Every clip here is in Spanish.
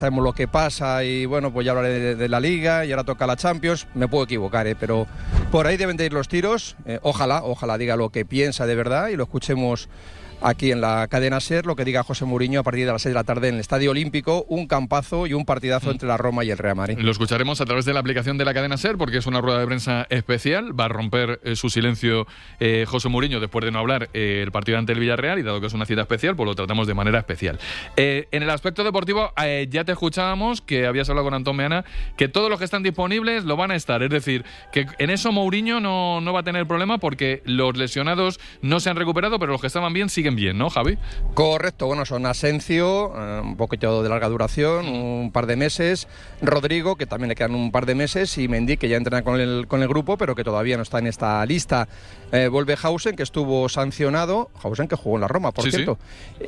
Sabemos lo que pasa y bueno, pues ya hablaré de la Liga y ahora toca la Champions. Me puedo equivocar, pero por ahí deben de ir los tiros. Ojalá diga lo que piensa de verdad y lo escuchemos aquí en la cadena SER, lo que diga José Mourinho a partir de las 6 de la tarde en el Estadio Olímpico. Un campazo y un partidazo entre la Roma y el Real Madrid. Lo escucharemos a través de la aplicación de la cadena SER porque es una rueda de prensa especial. Va a romper su silencio José Mourinho después de no hablar el partido ante el Villarreal, y dado que es una cita especial, pues lo tratamos de manera especial. En el aspecto deportivo, ya te escuchábamos que habías hablado con Antón Meana, que todos los que están disponibles lo van a estar. Es decir, que en eso Mourinho no va a tener problema porque los lesionados no se han recuperado, pero los que estaban bien siguen bien, ¿no, Javi? Correcto, bueno, son Asensio, un poquito de larga duración, un par de meses, Rodrigo, que también le quedan un par de meses, y Mendy, que ya entrena con el grupo, pero que todavía no está en esta lista. Vuelve Hausen, que estuvo sancionado, Hausen que jugó en la Roma, por cierto. Sí.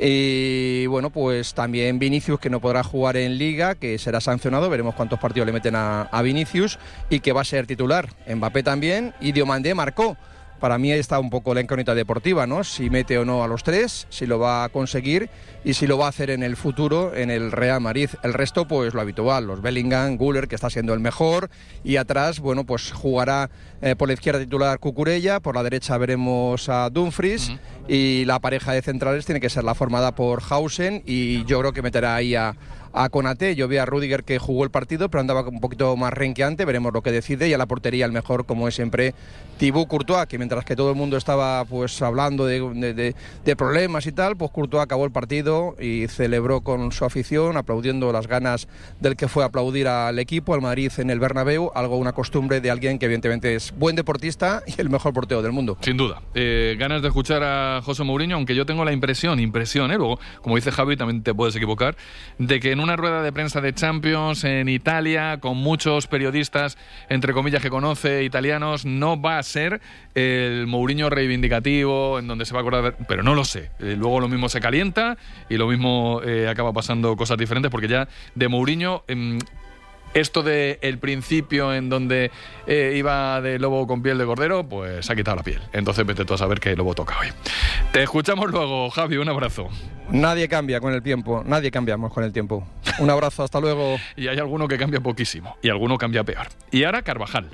Y bueno, pues también Vinicius, que no podrá jugar en Liga, que será sancionado, veremos cuántos partidos le meten a Vinicius, y que va a ser titular. Mbappé también, y Diomandé marcó. Para mí está un poco la incógnita deportiva, ¿no? Si mete o no a los tres, si lo va a conseguir y si lo va a hacer en el futuro en el Real Madrid. El resto, pues lo habitual, los Bellingham, Güler, que está siendo el mejor, y atrás, bueno, pues jugará por la izquierda titular Cucurella, por la derecha veremos a Dumfries, y la pareja de centrales tiene que ser la formada por Hausen, y yo creo que meterá ahí a Konaté. Yo vi a Rüdiger, que jugó el partido, pero andaba un poquito más renqueante, veremos lo que decide, y a la portería el mejor, como es siempre, Thibaut Courtois, que mientras que todo el mundo estaba pues hablando de problemas y tal, pues Courtois acabó el partido y celebró con su afición, aplaudiendo las ganas del que fue a aplaudir al equipo, al Madrid, en el Bernabéu, una costumbre de alguien que evidentemente es buen deportista y el mejor portero del mundo. Sin duda. Ganas de escuchar a José Mourinho, aunque yo tengo la impresión, luego, como dice Javi, también te puedes equivocar, de que en una rueda de prensa de Champions en Italia, con muchos periodistas, entre comillas, que conoce, italianos, no va a ser el Mourinho reivindicativo, en donde se va a acordar, pero no lo sé. Luego lo mismo se calienta y lo mismo acaba pasando cosas diferentes, porque ya de Mourinho... esto de el principio en donde iba de lobo con piel de cordero, pues se ha quitado la piel. Entonces vete tú a saber qué lobo toca hoy. Te escuchamos luego, Javi, un abrazo. Nadie cambia con el tiempo, nadie cambiamos con el tiempo. Un abrazo, hasta luego. Y hay alguno que cambia poquísimo, y alguno cambia peor. Y ahora Carvajal.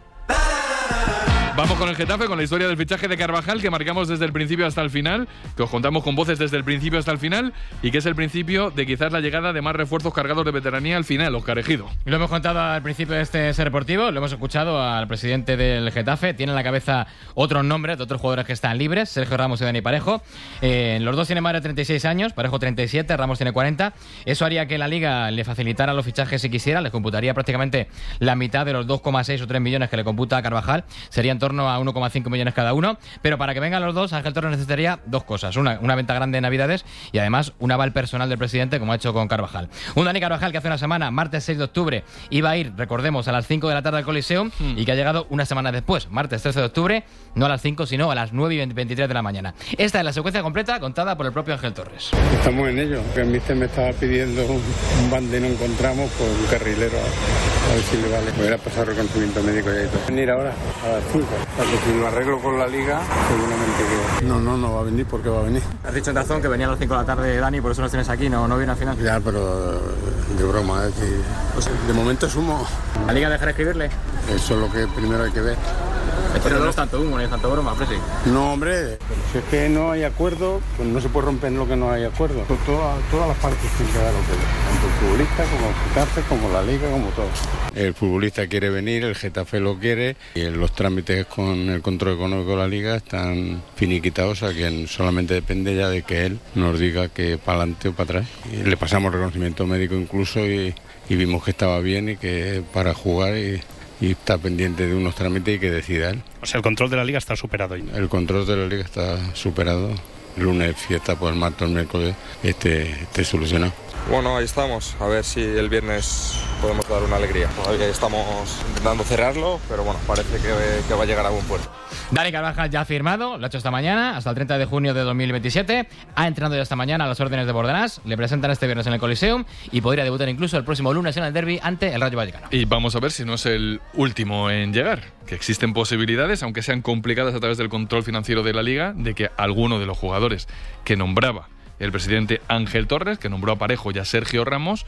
Vamos con el Getafe, con la historia del fichaje de Carvajal, que marcamos desde el principio hasta el final, que os contamos con voces desde el principio hasta el final, y que es el principio de quizás la llegada de más refuerzos cargados de veteranía al final, Óscar Ejido. Lo hemos contado al principio de este Ser Deportivo, lo hemos escuchado al presidente del Getafe, tiene en la cabeza otros nombres de otros jugadores que están libres, Sergio Ramos y Dani Parejo. Los dos tienen más de 36 años, Parejo 37, Ramos tiene 40. Eso haría que la Liga le facilitara los fichajes si quisiera, les computaría prácticamente la mitad de los 2,6 o 3 millones que le computa a Carvajal, sería en torno a 1,5 millones cada uno, pero para que vengan los dos, Ángel Torres necesitaría dos cosas: una venta grande de Navidades y además un aval personal del presidente, como ha hecho con Carvajal. Un Dani Carvajal que hace una semana, martes 6 de octubre, iba a ir, recordemos, a las 5 de la tarde al Coliseum, y que ha llegado una semana después, martes 13 de octubre, no a las 5, sino a las 9 y 23 de la mañana. Esta es la secuencia completa contada por el propio Ángel Torres. Estamos en ello, que el míster me estaba pidiendo un bande, no encontramos, pues un carrilero, a ver si le vale. Voy a pasar reconocimiento médico y todo. Venir ahora a las 5. Si lo arreglo con la Liga, seguramente que... No va a venir porque va a venir. Has dicho en razón que venía a las 5 de la tarde, Dani, por eso nos tienes aquí, no viene al final. Ya, pero de broma, es decir, pues de momento es humo. ¿La Liga dejará escribirle? Eso es lo que primero hay que ver. Pero no es tanto humo, ni es tanto broma, Presi. No, hombre, si es que no hay acuerdo, pues no se puede romper lo que no hay acuerdo. Todas las partes tienen que dar lo que ven, tanto el futbolista como el Getafe, como la Liga, como todo. El futbolista quiere venir, el Getafe lo quiere, y los trámites con el control económico de la Liga están finiquitados, a quien solamente depende ya de que él nos diga que para adelante o para atrás. Y le pasamos reconocimiento médico incluso y vimos que estaba bien y que para jugar y está pendiente de unos trámites y que decida él. O sea, el control de la Liga está superado. El control de la Liga está superado. El lunes fiesta, pues el martes, el miércoles esté solucionado. Bueno, ahí estamos, a ver si el viernes podemos dar una alegría. Todavía estamos intentando cerrarlo, pero bueno, parece que va a llegar a buen puerto. Dani Carvajal ya ha firmado, lo ha hecho esta mañana, hasta el 30 de junio de 2027. Ha entrenado ya esta mañana a las órdenes de Bordalás. Le presentan este viernes en el Coliseum y podría debutar incluso el próximo lunes en el derbi ante el Rayo Vallecano. Y vamos a ver si no es el último en llegar, que existen posibilidades, aunque sean complicadas a través del control financiero de la Liga, de que alguno de los jugadores que nombraba el presidente Ángel Torres, que nombró a Parejo y a Sergio Ramos,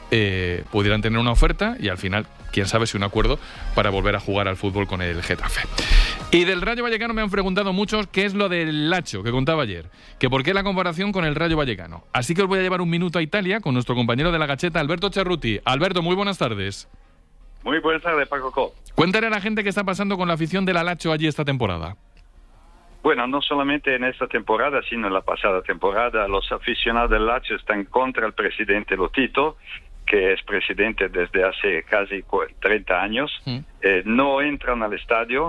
pudieran tener una oferta y al final, quién sabe si un acuerdo para volver a jugar al fútbol con el Getafe. Y del Rayo Vallecano me han preguntado muchos qué es lo del Lazio que contaba ayer, que por qué la comparación con el Rayo Vallecano. Así que os voy a llevar un minuto a Italia con nuestro compañero de la Gacheta, Alberto Cerruti. Alberto, muy buenas tardes. Muy buenas tardes, Paco. Cuéntale a la gente qué está pasando con la afición de la Lazio allí esta temporada. Bueno, no solamente en esta temporada, sino en la pasada temporada, los aficionados del Lazio están contra el presidente Lotito, que es presidente desde hace casi 30 años. No entran al estadio.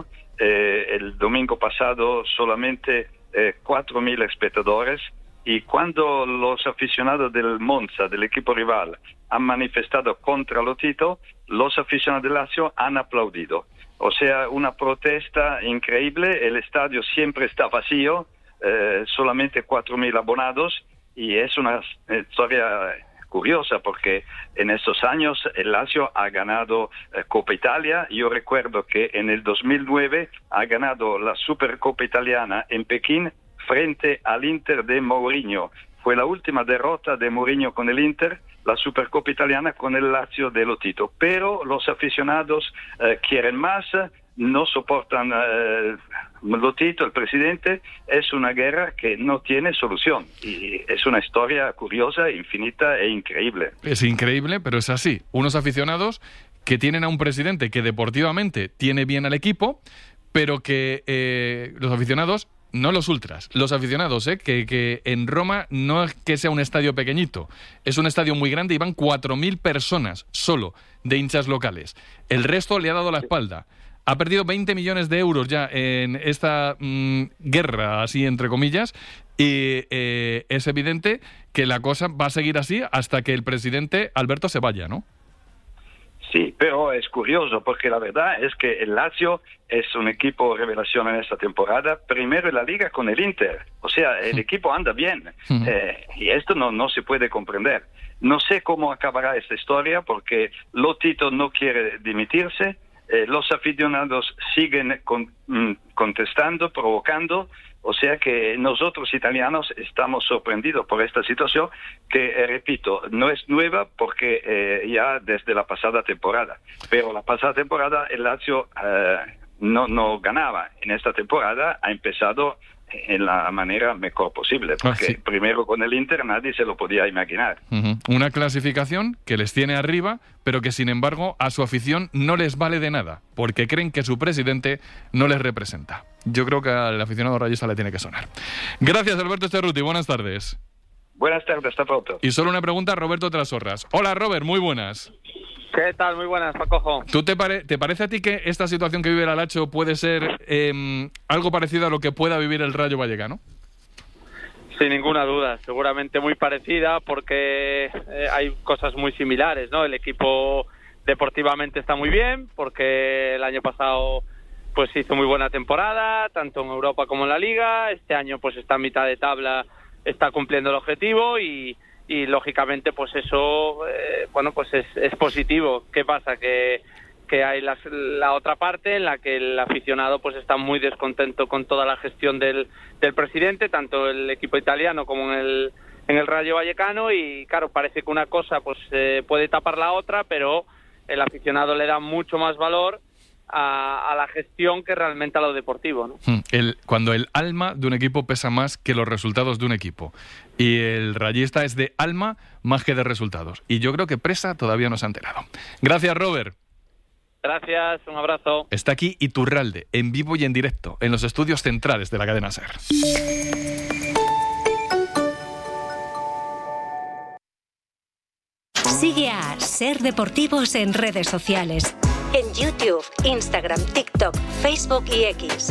El domingo pasado solamente 4.000 espectadores, y cuando los aficionados del Monza, del equipo rival, han manifestado contra Lotito, los aficionados del Lazio han aplaudido. O sea, una protesta increíble. El estadio siempre está vacío, solamente 4.000 abonados, y es una historia curiosa porque en estos años el Lazio ha ganado Copa Italia. Yo recuerdo que en el 2009 ha ganado la Supercopa Italiana en Pekín frente al Inter de Mourinho. Fue la última derrota de Mourinho con el Inter, la Supercopa Italiana con el Lazio de Lotito. Pero los aficionados quieren más, no soportan Lotito, el presidente. Es una guerra que no tiene solución y es una historia curiosa, infinita e increíble. Es increíble, pero es así. Unos aficionados que tienen a un presidente que deportivamente tiene bien al equipo, pero que los aficionados, no los ultras, los aficionados, que en Roma no es que sea un estadio pequeñito, es un estadio muy grande y van 4.000 personas solo de hinchas locales. El resto le ha dado la espalda. Ha perdido 20 millones de euros ya en esta guerra, así entre comillas, y es evidente que la cosa va a seguir así hasta que el presidente Alberto se vaya, ¿no? Sí, pero es curioso porque la verdad es que el Lazio es un equipo revelación en esta temporada, primero en la Liga con el Inter. O sea, el equipo anda bien, y esto no se puede comprender. No sé cómo acabará esta historia porque Lotito no quiere dimitirse. Los aficionados siguen contestando, provocando. O sea que nosotros italianos estamos sorprendidos por esta situación que, repito, no es nueva porque ya desde la pasada temporada. Pero la pasada temporada el Lazio no ganaba. En esta temporada ha empezado en la manera mejor posible, porque primero con el Inter nadie se lo podía imaginar. Una clasificación que les tiene arriba, pero que sin embargo a su afición no les vale de nada, porque creen que su presidente no les representa. Yo creo que al aficionado rayista le tiene que sonar. Gracias, Alberto Cerruti, buenas tardes. Buenas tardes, hasta pronto. Y solo una pregunta a Roberto Trasorras. Hola, Robert, muy buenas. ¿Qué tal? Muy buenas, Pacojo. ¿Te parece a ti que esta situación que vive el Lazio puede ser algo parecido a lo que pueda vivir el Rayo Vallecano? Sin ninguna duda, seguramente muy parecida porque hay cosas muy similares, ¿no? El equipo deportivamente está muy bien porque el año pasado pues hizo muy buena temporada, tanto en Europa como en la Liga. Este año pues está a mitad de tabla, está cumpliendo el objetivo y lógicamente pues eso pues es positivo. ¿Qué pasa? Que hay la otra parte en la que el aficionado pues está muy descontento con toda la gestión del presidente, tanto el equipo italiano como en el Rayo Vallecano, y claro, parece que una cosa pues puede tapar la otra, pero el aficionado le da mucho más valor a la gestión que realmente a lo deportivo, ¿no? Cuando el alma de un equipo pesa más que los resultados de un equipo, y el rayista es de alma más que de resultados, y yo creo que Presa todavía no se ha enterado. Gracias, Robert. Gracias, un abrazo. Está aquí Iturralde, en vivo y en directo, en los estudios centrales de la cadena SER. Sigue a SER Deportivos en redes sociales. En YouTube, Instagram, TikTok, Facebook y X.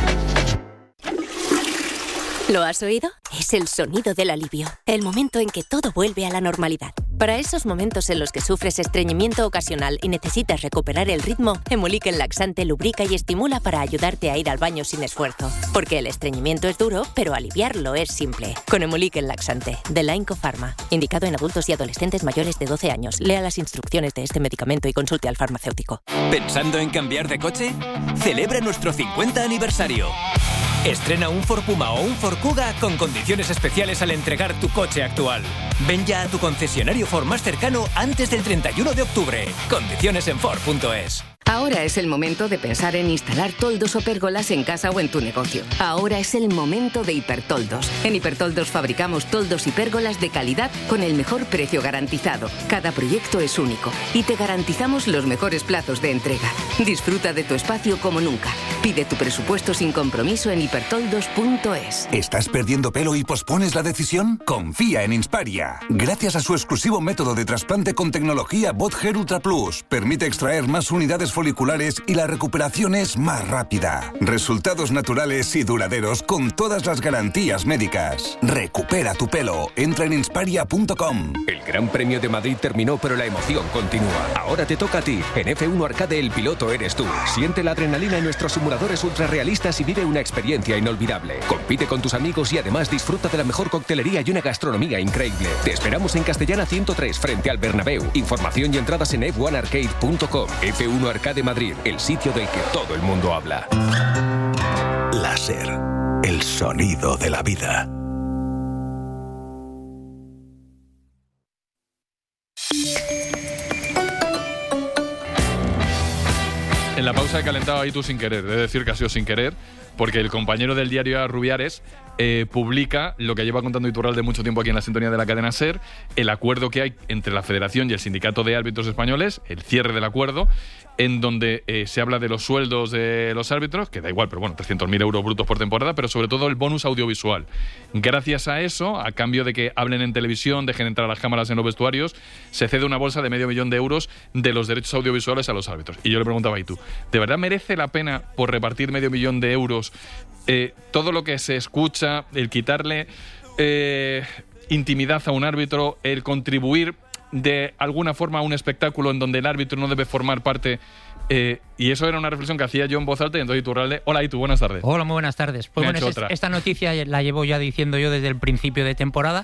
¿Lo has oído? Es el sonido del alivio, el momento en que todo vuelve a la normalidad. Para esos momentos en los que sufres estreñimiento ocasional y necesitas recuperar el ritmo, Hemuliquen Laxante lubrica y estimula para ayudarte a ir al baño sin esfuerzo. Porque el estreñimiento es duro, pero aliviarlo es simple. Con Hemuliquen Laxante, de la Pharma. Indicado en adultos y adolescentes mayores de 12 años. Lea las instrucciones de este medicamento y consulte al farmacéutico. ¿Pensando en cambiar de coche? Celebra nuestro 50 aniversario. Estrena un Ford Puma o un Ford Kuga con condiciones especiales al entregar tu coche actual. Ven ya a tu concesionario Ford más cercano antes del 31 de octubre. Condiciones en Ford.es. Ahora es el momento de pensar en instalar toldos o pérgolas en casa o en tu negocio. Ahora es el momento de Hipertoldos. En Hipertoldos fabricamos toldos y pérgolas de calidad con el mejor precio garantizado. Cada proyecto es único y te garantizamos los mejores plazos de entrega. Disfruta de tu espacio como nunca. Pide tu presupuesto sin compromiso en hipertoldos.es. ¿Estás perdiendo pelo y pospones la decisión? Confía en Insparia. Gracias a su exclusivo método de trasplante con tecnología BotHair Ultra Plus, permite extraer más unidades foliculares y la recuperación es más rápida. Resultados naturales y duraderos con todas las garantías médicas. Recupera tu pelo. Entra en insparia.com. El Gran Premio de Madrid terminó, pero la emoción continúa. Ahora te toca a ti. En F1 Arcade el piloto eres tú. Siente la adrenalina en nuestros simuladores ultrarrealistas y vive una experiencia inolvidable. Compite con tus amigos y además disfruta de la mejor coctelería y una gastronomía increíble. Te esperamos en Castellana 103 frente al Bernabéu. Información y entradas en f1arcade.com. F1 Arcade de Madrid, el sitio del que todo el mundo habla. Láser, el sonido de la vida. En la pausa he calentado ahí tú sin querer, he de decir que ha sido sin querer, porque el compañero del diario Rubiares publica lo que lleva contando Iturralde mucho tiempo aquí en la sintonía de la cadena SER, el acuerdo que hay entre la Federación y el Sindicato de Árbitros Españoles, el cierre del acuerdo, en donde se habla de los sueldos de los árbitros, que da igual, pero bueno, 300.000 euros brutos por temporada, pero sobre todo el bonus audiovisual. Gracias a eso, a cambio de que hablen en televisión, dejen entrar las cámaras en los vestuarios, se cede una bolsa de $500.000 de euros de los derechos audiovisuales a los árbitros. Y yo le preguntaba a Itu, ¿de verdad merece la pena por repartir $500.000 de euros todo lo que se escucha, el quitarle intimidad a un árbitro, el contribuir de alguna forma a un espectáculo en donde el árbitro no debe formar parte? Y eso era una reflexión que hacía yo en voz alta y entonces Iturralde. Hola Itu, buenas tardes. Hola, muy buenas tardes. Pues bueno, esta noticia la llevo ya diciendo yo desde el principio de temporada,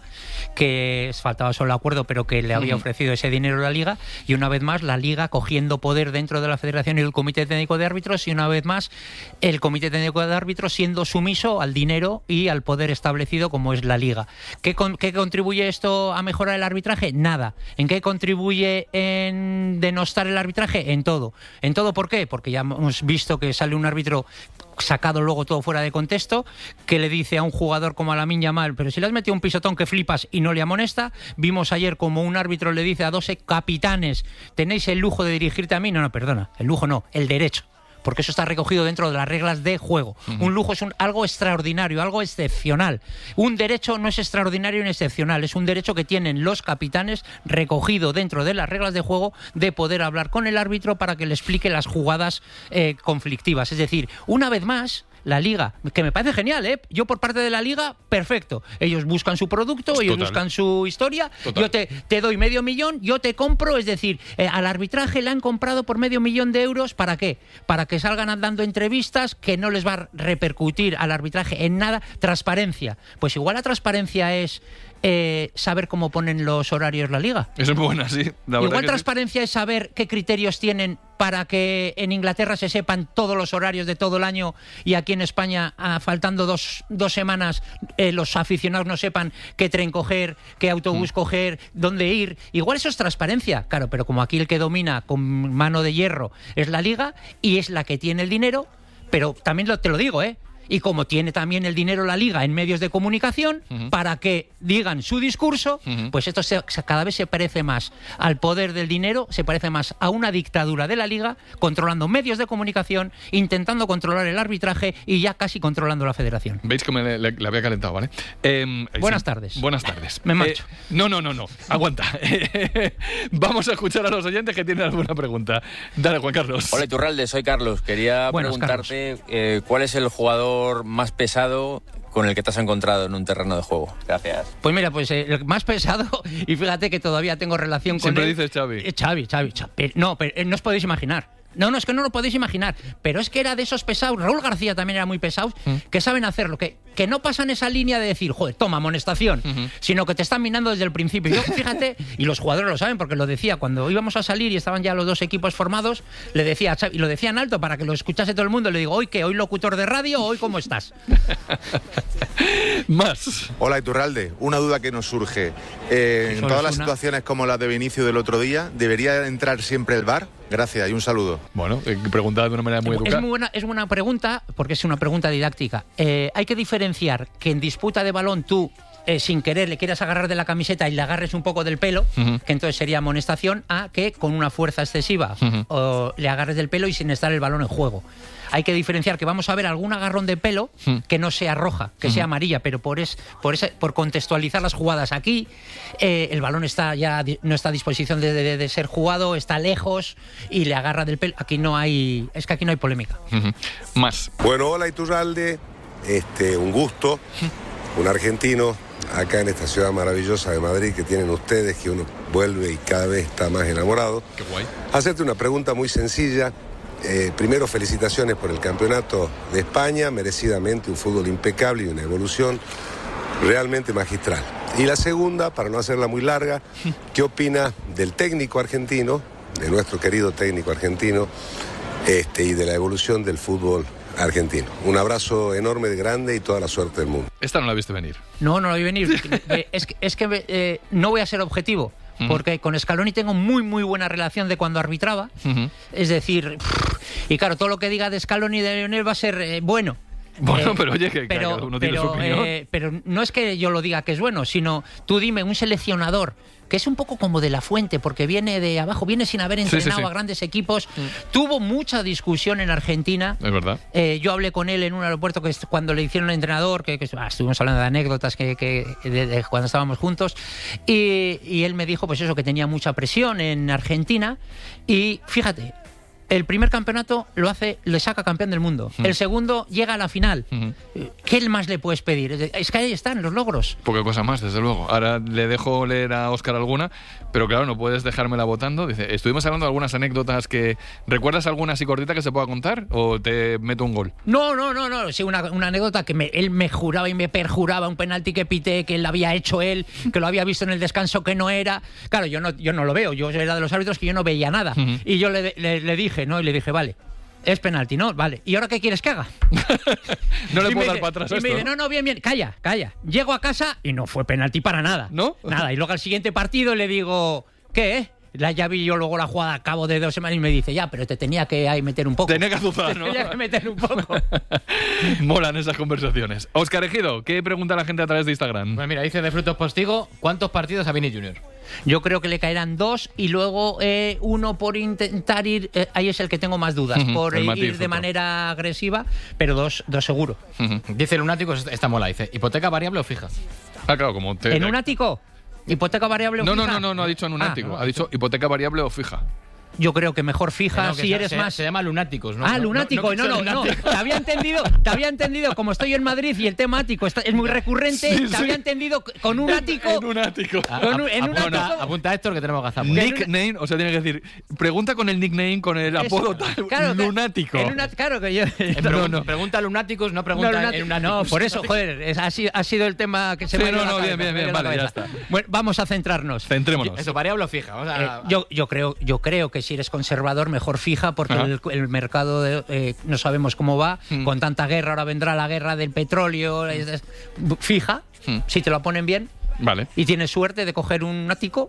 que faltaba solo el acuerdo, pero que le había ofrecido ese dinero a la Liga, y una vez más la Liga cogiendo poder dentro de la Federación y el Comité Técnico de Árbitros, y una vez más el Comité Técnico de Árbitros siendo sumiso al dinero y al poder establecido como es la Liga. ¿Qué contribuye esto a mejorar el arbitraje? Nada. ¿En qué contribuye en denostar el arbitraje? En todo. ¿En todo por qué? Porque ya hemos visto que sale un árbitro sacado luego todo fuera de contexto, que le dice a un jugador como a Lamine Yamal, pero si le has metido un pisotón que flipas, y no le amonesta. Vimos ayer como un árbitro le dice a 12 capitanes, tenéis el lujo de dirigirte a mí. No, perdona, el lujo no, el derecho. Porque eso está recogido dentro de las reglas de juego. Un lujo es algo extraordinario, algo excepcional. Un derecho no es extraordinario ni excepcional, es un derecho que tienen los capitanes recogido dentro de las reglas de juego de poder hablar con el árbitro para que le explique las jugadas conflictivas. Es decir, una vez más, la Liga, que me parece genial, ¿eh? Yo por parte de la Liga, perfecto. Ellos buscan su producto, ellos buscan su historia. Yo te doy $500.000, yo te compro, es decir, al arbitraje le han comprado por $500.000 de euros. ¿Para qué? Para que salgan dando entrevistas que no les va a repercutir al arbitraje en nada. Transparencia. Pues igual la transparencia es saber cómo ponen los horarios la Liga. Eso es muy buena, sí. Igual transparencia es saber qué criterios tienen para que en Inglaterra se sepan todos los horarios de todo el año y aquí en España, faltando dos semanas, los aficionados no sepan qué tren coger, qué autobús coger, dónde ir. Igual eso es transparencia, claro, pero como aquí el que domina con mano de hierro es la Liga y es la que tiene el dinero, pero también te lo digo, y como tiene también el dinero la Liga en medios de comunicación para que digan su discurso, pues esto cada vez se parece más al poder del dinero, se parece más a una dictadura de la Liga, controlando medios de comunicación, intentando controlar el arbitraje y ya casi controlando la Federación. Veis que le había calentado, ¿vale? Buenas tardes. Buenas tardes. Me marcho. No. Aguanta. Vamos a escuchar a los oyentes que tienen alguna pregunta. Dale, Juan Carlos. Hola, Iturralde, soy Carlos. Quería preguntarte cuál es el jugador más pesado con el que te has encontrado en un terreno de juego. Gracias. Pues mira, el más pesado, y fíjate que todavía tengo relación con él. Siempre dices Xavi. Xavi. No, pero no os podéis imaginar. No, es que no lo podéis imaginar. Pero es que era de esos pesados. Raúl García también era muy pesado, que saben hacer lo que que no pasan esa línea de decir, joder, toma, amonestación, sino que te están minando desde el principio. Yo, fíjate, y los jugadores lo saben porque lo decía, cuando íbamos a salir y estaban ya los dos equipos formados, le decía a Xavi, y lo decía en alto para que lo escuchase todo el mundo, le digo, ¿hoy qué? ¿Hoy locutor de radio o hoy cómo estás? Más. Hola, Iturralde. Una duda que nos surge. En todas las situaciones como la de Vinicius del otro día, ¿debería entrar siempre el VAR? Gracias y un saludo. Bueno, preguntada de una manera muy educada. Es buena pregunta, porque es una pregunta didáctica. Hay que diferenciar que en disputa de balón tú, sin querer, le quieras agarrar de la camiseta y le agarres un poco del pelo, que entonces sería amonestación, a que con una fuerza excesiva o le agarres del pelo y sin estar el balón en juego. Hay que diferenciar que vamos a ver algún agarrón de pelo que no sea roja, que sea amarilla, pero por contextualizar las jugadas aquí, el balón no está a disposición de ser jugado, está lejos y le agarra del pelo. Aquí no hay polémica. Más. Bueno, hola Iturralde, un gusto, un argentino acá en esta ciudad maravillosa de Madrid que tienen ustedes, que uno vuelve y cada vez está más enamorado. Qué guay. Hacerte una pregunta muy sencilla. Primero, felicitaciones por el campeonato de España, merecidamente un fútbol impecable y una evolución realmente magistral. Y la segunda, para no hacerla muy larga, ¿qué opina del técnico argentino, de nuestro querido técnico argentino, y de la evolución del fútbol argentino? Un abrazo enorme, grande y toda la suerte del mundo. Esta no la viste venir. No la vi venir. es que no voy a ser objetivo. Porque con Scaloni tengo muy muy buena relación de cuando arbitraba. Es decir, y claro, todo lo que diga de Scaloni y de Lionel va a ser bueno. Bueno, pero oye, que cada uno tiene su opinión. Pero no es que yo lo diga que es bueno, sino tú dime un seleccionador que es un poco como de La Fuente, porque viene de abajo, viene sin haber entrenado a grandes equipos. Tuvo mucha discusión en Argentina. Es verdad. Yo hablé con él en un aeropuerto que cuando le hicieron el entrenador, estuvimos hablando de anécdotas de cuando estábamos juntos, y él me dijo pues eso, que tenía mucha presión en Argentina, y fíjate, el primer campeonato le saca campeón del mundo. El segundo llega a la final. ¿Qué más le puedes pedir? Es que ahí están los logros. Poca cosa más, desde luego. Ahora le dejo leer a Óscar alguna, pero claro, no puedes dejármela votando. Dice, estuvimos hablando de algunas anécdotas que... ¿Recuerdas alguna así cortita que se pueda contar? ¿O te meto un gol? No. Sí, una anécdota que él me juraba y me perjuraba un penalti que pité, que él había hecho él, que lo había visto en el descanso que no era. Claro, yo no lo veo. Yo era de los árbitros que yo no veía nada. Y yo le dije, ¿no? Y le dije, vale, es penalti, ¿no? Vale. ¿Y ahora qué quieres que haga? No le puedo dar para atrás y esto. me dice, no, bien, calla. Llego a casa y no fue penalti para nada. ¿No? Nada. Y luego al siguiente partido le digo, ¿qué? Ya vi yo luego la jugada a cabo de 2 semanas y me dice, ya, pero te tenía que ahí meter un poco. Tenía que azuzar, ¿no? Tenía que meter un poco. Molan esas conversaciones. Óscar Ejido, ¿qué pregunta la gente a través de Instagram? Pues mira, dice de Frutos Postigo, ¿cuántos partidos a Vini Junior? Yo creo que le caerán 2 y luego uno por intentar ir, ahí es el que tengo más dudas, por ir de manera agresiva, pero dos seguro. Dice Lunático, esta mola, dice, ¿hipoteca variable o fija? Ah, claro, como te... ¿En un ático? ¿Hipoteca variable o fija? No ha dicho en un ático, ha dicho hipoteca variable o fija. Yo creo que mejor fija si eres más... Se llama lunáticos, ¿no? Lunático, no. Te había entendido, como estoy en Madrid y el tema ático es muy recurrente, te había entendido con un ático... En un ático. Apunta a Héctor que tenemos gazapos. Nickname, o sea, tiene que decir, pregunta con el nickname, con el apodo tal, claro, lunático. Claro que yo... Pregunta lunáticos, no pregunta en un ático. No, por eso, joder, ha sido el tema que se me ha ido la cabeza. Bien, vale, ya está. Bueno, vamos a centrarnos. Centrémonos. Eso, variable o fija. Yo creo que si eres conservador, mejor fija, porque el mercado no sabemos cómo va, con tanta guerra, ahora vendrá la guerra del petróleo, fija, si te lo ponen bien. Vale. Y tienes suerte de coger un ático.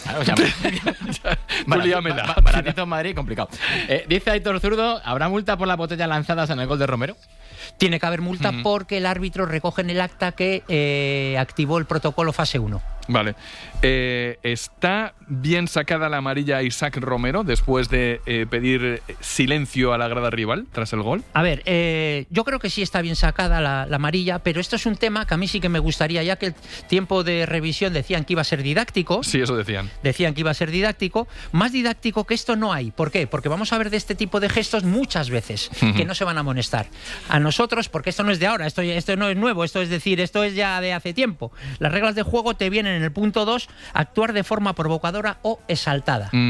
Baratito en Madrid, complicado. Dice Aitor Zurdo, ¿habrá multa por las botellas lanzadas en el gol de Romero? Tiene que haber multa porque el árbitro recoge en el acta que activó el protocolo fase 1. Vale. ¿Está bien sacada la amarilla a Isaac Romero después de pedir silencio a la grada rival tras el gol? A ver, yo creo que sí está bien sacada la amarilla, pero esto es un tema que a mí sí que me gustaría, ya que el tiempo de revisión decían que iba a ser didáctico. Sí, eso decían. Decían que iba a ser didáctico. Más didáctico que esto no hay. ¿Por qué? Porque vamos a ver de este tipo de gestos muchas veces que no se van a amonestar. A nosotros, porque esto no es de ahora, esto no es nuevo, esto es ya de hace tiempo. Las reglas de juego te vienen en el punto 2, actuar de forma provocadora o exaltada.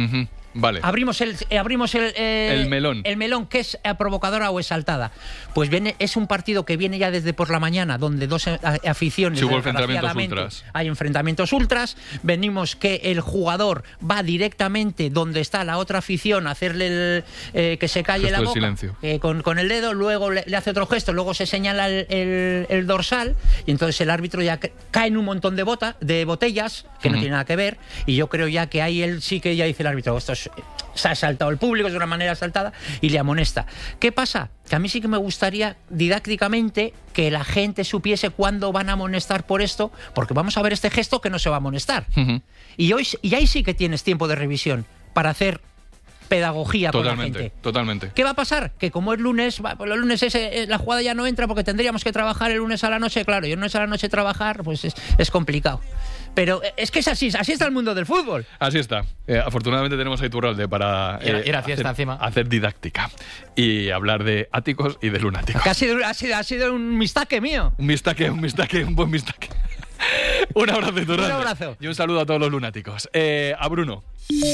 Vale. Abrimos el melón. El melón, que es provocadora o exaltada. Pues es un partido que viene ya desde por la mañana, donde dos aficiones... Sí, hubo enfrentamientos ultras. Hay enfrentamientos ultras. Venimos que el jugador va directamente donde está la otra afición a hacerle que se calle gesto la boca. Silencio. Con el dedo, luego le hace otro gesto, luego se señala el dorsal, y entonces el árbitro ya cae en un montón de botellas que no tiene nada que ver, y yo creo ya que ahí él sí que ya dice el árbitro, se ha saltado el público de una manera saltada, y le amonesta. ¿Qué pasa? Que a mí sí que me gustaría didácticamente que la gente supiese cuándo van a amonestar por esto, porque vamos a ver este gesto que no se va a amonestar. Y ahí sí que tienes tiempo de revisión para hacer pedagogía por la gente. Totalmente. ¿Qué va a pasar? Que como es lunes, los lunes la jugada ya no entra porque tendríamos que trabajar el lunes a la noche. Claro, y el lunes a la noche trabajar pues es complicado. Pero es que es así está el mundo del fútbol. Así está. Afortunadamente tenemos a Iturralde para ir a fiesta encima. Hacer didáctica y hablar de áticos y de lunáticos. Ha sido un mistaque mío. Un buen mistaque. Un abrazo, Iturralde. Un abrazo. Y un saludo a todos los lunáticos. A Bruno.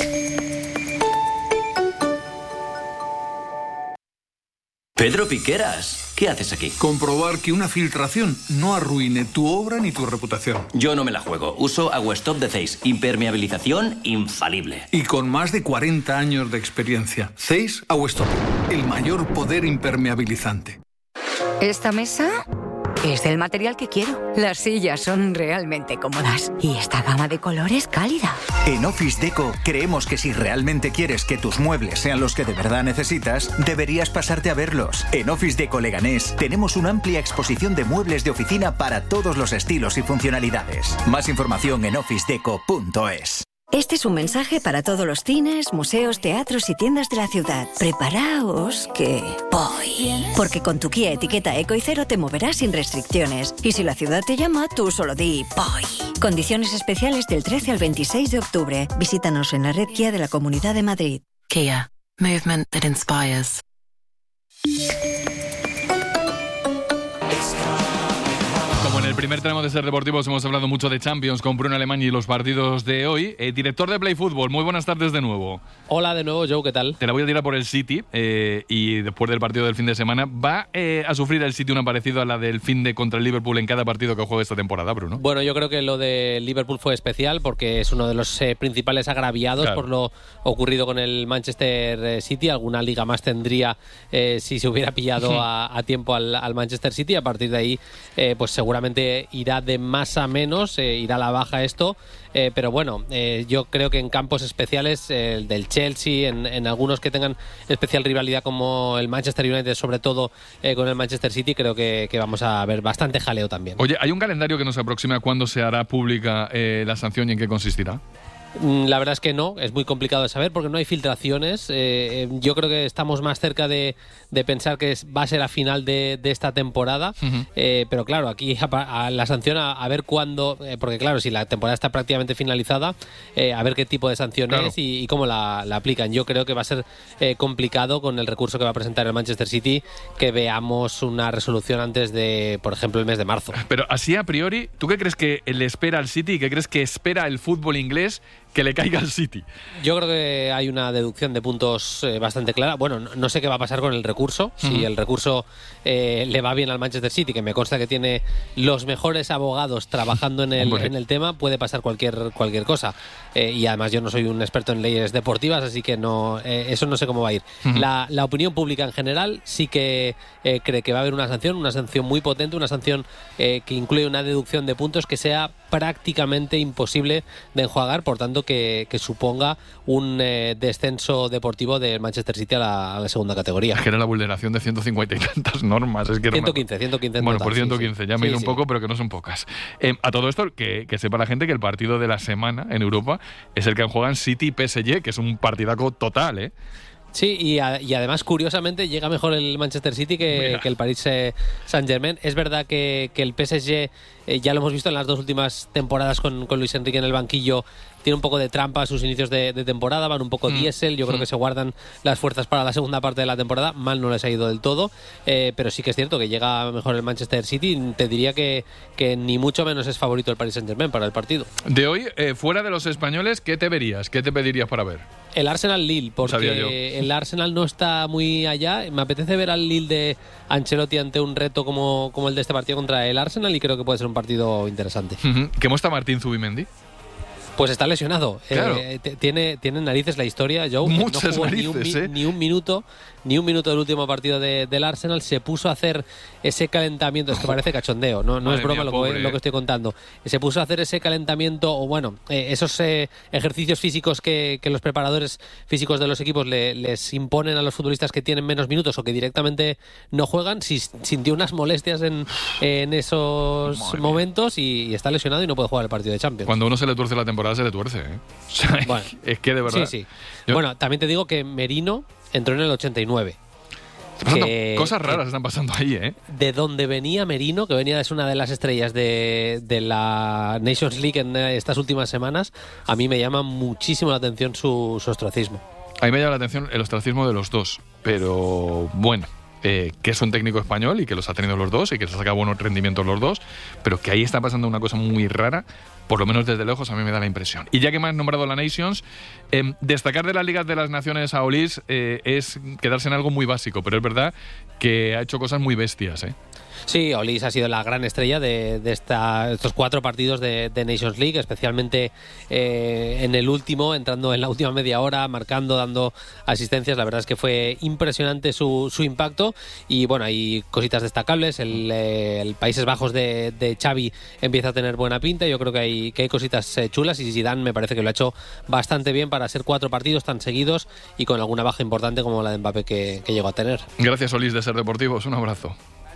Pedro Piqueras, ¿qué haces aquí? Comprobar que una filtración no arruine tu obra ni tu reputación. Yo no me la juego. Uso Aguastop de Zeiss. Impermeabilización infalible. Y con más de 40 años de experiencia. Zeiss Aguastop, el mayor poder impermeabilizante. Esta mesa es del material que quiero. Las sillas son realmente cómodas. Y esta gama de colores cálida. En Office Deco creemos que si realmente quieres que tus muebles sean los que de verdad necesitas, deberías pasarte a verlos. En Office Deco Leganés tenemos una amplia exposición de muebles de oficina para todos los estilos y funcionalidades. Más información en officedeco.es. Este es un mensaje para todos los cines, museos, teatros y tiendas de la ciudad. Preparaos que voy. Porque con tu Kia etiqueta Eco y Cero te moverás sin restricciones. Y si la ciudad te llama, tú solo di voy. Condiciones especiales del 13 al 26 de octubre. Visítanos en la red Kia de la Comunidad de Madrid. Kia. Movement that inspires. Como en el primer tramo de Ser Deportivos hemos hablado mucho de Champions con Bruno Alemany y los partidos de hoy. Director de Play Fútbol, muy buenas tardes de nuevo. Hola de nuevo, Joe, ¿qué tal? Te la voy a tirar por el City y después del partido del fin de semana. ¿Va a sufrir el City una parecida a la del fin de contra el Liverpool en cada partido que juegue esta temporada, Bruno? Bueno, yo creo que lo de Liverpool fue especial porque es uno de los principales agraviados por lo ocurrido con el Manchester City. Alguna liga más tendría si se hubiera pillado a tiempo al Manchester City. A partir de ahí, pues seguramente irá de más a menos, irá a la baja esto, pero bueno, yo creo que en campos especiales, el del Chelsea, en algunos que tengan especial rivalidad como el Manchester United, sobre todo con el Manchester City, creo que vamos a ver bastante jaleo también. Oye, ¿hay un calendario que nos aproxima a cuándo se hará pública la sanción y en qué consistirá? La verdad es que no, es muy complicado de saber porque no hay filtraciones. Yo creo que estamos más cerca de pensar que va a ser a final de esta temporada, pero claro, aquí a la sanción a ver cuándo, porque claro, si la temporada está prácticamente finalizada, a ver qué tipo de sanción es y cómo la aplican. Yo creo que va a ser complicado con el recurso que va a presentar el Manchester City que veamos una resolución antes de, por ejemplo, el mes de marzo. Pero así a priori, ¿tú qué crees que le espera al City y qué crees que espera el fútbol inglés que le caiga al City? Yo creo que hay una deducción de puntos bastante clara. Bueno, no sé qué va a pasar con el recurso. Si el recurso le va bien al Manchester City, que me consta que tiene los mejores abogados trabajando en el tema, puede pasar cualquier cosa. Y además yo no soy un experto en leyes deportivas, así que no, eso no sé cómo va a ir. La opinión pública en general sí que cree que va a haber una sanción muy potente, una sanción que incluye una deducción de puntos que sea prácticamente imposible de enjuagar, por tanto que suponga un descenso deportivo del Manchester City a la segunda categoría. Es que era la vulneración de 150 y tantas normas. Es que 115 bueno, total, por 115, ya me he ido un poco, pero que no son pocas. A todo esto, que sepa la gente que el partido de la semana en Europa es el que juegan City y PSG, que es un partidaco total, ¿eh? Sí, y además, curiosamente, llega mejor el Manchester City que el Paris Saint-Germain. Es verdad que el PSG, ya lo hemos visto en las dos últimas temporadas con Luis Enrique en el banquillo, tiene un poco de trampa a sus inicios de temporada, van un poco diésel, yo creo que se guardan las fuerzas para la segunda parte de la temporada, mal no les ha ido del todo, pero sí que es cierto que llega mejor el Manchester City, te diría que ni mucho menos es favorito el Paris Saint-Germain para el partido. De hoy, fuera de los españoles, ¿qué te verías? ¿Qué te pedirías para ver? El Arsenal-Lille, porque el Arsenal no está muy allá. Me apetece ver al Lille de Ancelotti ante un reto como el de este partido contra el Arsenal y creo que puede ser un partido interesante. ¿Cómo está Martín Zubimendi? Pues está lesionado. Claro. Tiene narices la historia, Joe. Muchas no jugó narices, ni un minuto del último partido del Arsenal. Se puso a hacer ese calentamiento. Es que parece cachondeo, no es broma lo que estoy contando. Se puso a hacer ese calentamiento, o bueno, esos ejercicios físicos que los preparadores físicos de los equipos les imponen a los futbolistas que tienen menos minutos o que directamente no juegan. Sintió unas molestias en esos momentos y está lesionado y no puede jugar el partido de Champions. Cuando uno se le tuerce la temporada, se le tuerce, ¿eh? O sea, bueno, es que de verdad. Sí. Bueno, también te digo que Merino entró en el 89. Cosas raras están pasando ahí, ¿eh? De donde venía Merino, que venía es una de las estrellas de la Nations League en estas últimas semanas, a mí me llama muchísimo la atención su ostracismo. A mí me llama la atención el ostracismo de los dos, pero bueno. Que es un técnico español y que los ha tenido los dos y que se saca buenos rendimientos los dos, pero que ahí está pasando una cosa muy rara, por lo menos desde lejos a mí me da la impresión. Y ya que me has nombrado la Nations, destacar de las Ligas de las Naciones a Olís es quedarse en algo muy básico, pero es verdad que ha hecho cosas muy bestias, ¿eh? Sí, Olís ha sido la gran estrella de estos 4 partidos de Nations League, especialmente en el último, entrando en la última media hora, marcando, dando asistencias. La verdad es que fue impresionante su impacto y bueno, hay cositas destacables. El Países Bajos de Xavi empieza a tener buena pinta. Yo creo que hay cositas chulas y Zidane me parece que lo ha hecho bastante bien para ser 4 partidos tan seguidos y con alguna baja importante como la de Mbappé que llegó a tener. Gracias, Olís, de Ser Deportivos. Un abrazo.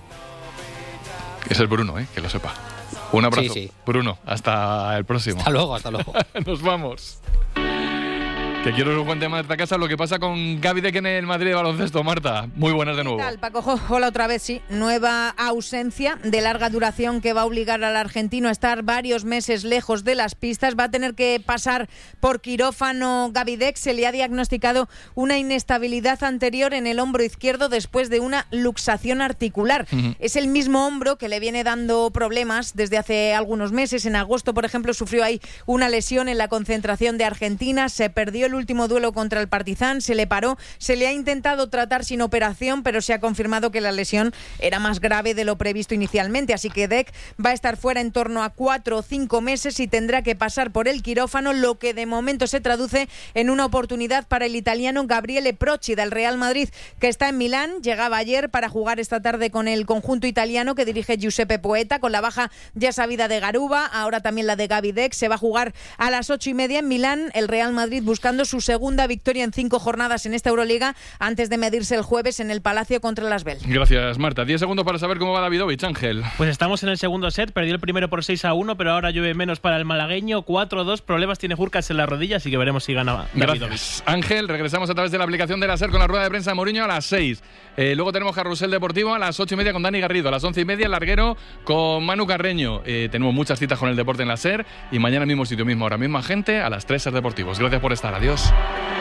Es el Bruno, que lo sepa. Un abrazo, sí. Bruno. Hasta el próximo. Hasta luego. Nos vamos. Que quiero que os cuente Marta Casa lo que pasa con Gaby Deck en el Madrid de baloncesto. Marta, muy buenas de nuevo. ¿Qué tal, Paco? Hola otra vez, sí. Nueva ausencia de larga duración que va a obligar al argentino a estar varios meses lejos de las pistas. Va a tener que pasar por quirófano Gaby Deck. Se le ha diagnosticado una inestabilidad anterior en el hombro izquierdo después de una luxación articular. Es el mismo hombro que le viene dando problemas desde hace algunos meses. En agosto, por ejemplo, sufrió ahí una lesión en la concentración de Argentina. Se perdió el último duelo contra el Partizan, se le paró, se le ha intentado tratar sin operación, pero se ha confirmado que la lesión era más grave de lo previsto inicialmente, así que Deck va a estar fuera en torno a 4 o 5 meses y tendrá que pasar por el quirófano, lo que de momento se traduce en una oportunidad para el italiano Gabriele Procci del Real Madrid, que está en Milán, llegaba ayer para jugar esta tarde con el conjunto italiano que dirige Giuseppe Poeta, con la baja ya sabida de Garuba, ahora también la de Gaby Deck. Se va a jugar a las 8:30 en Milán, el Real Madrid buscando su segunda victoria en 5 jornadas en esta Euroliga antes de medirse el jueves en el Palacio contra el Asbel. Gracias, Marta. 10 segundos para saber cómo va Davidovich, Ángel. Pues estamos en el segundo set, perdió el primero por 6-1, pero ahora llueve menos para el malagueño, 4-2, problemas tiene Jurkas en la rodilla, así que veremos si gana Davidovich. Gracias, Ángel. Regresamos a través de la aplicación de la SER con la rueda de prensa de Mourinho a las 6. Luego tenemos Carrusel Deportivo a las 8:30 con Dani Garrido, a las 11:30 el larguero con Manu Carreño. Tenemos muchas citas con el deporte en la SER y mañana mismo sitio mismo, ahora misma gente, a las 3 SER Deportivos. Gracias por estar. Adiós.